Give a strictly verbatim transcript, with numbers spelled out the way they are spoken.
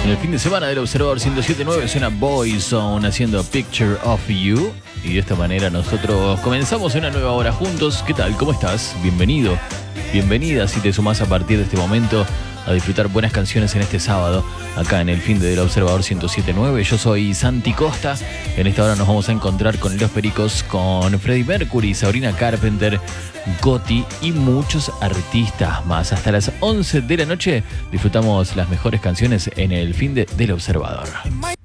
el fin de semana del Observador ciento siete punto nueve suena Boyzone haciendo Picture of You. Y de esta manera nosotros comenzamos una nueva hora juntos. ¿Qué tal? ¿Cómo estás? Bienvenido. Bienvenida si te sumás a partir de este momento a disfrutar buenas canciones en este sábado, acá en el fin de del Observador ciento siete punto nueve. Yo soy Santi Costa. En esta hora nos vamos a encontrar con Los Pericos, con Freddie Mercury, Sabrina Carpenter, Gotti y muchos artistas más. Hasta las once de la noche disfrutamos las mejores canciones en el fin de del Observador.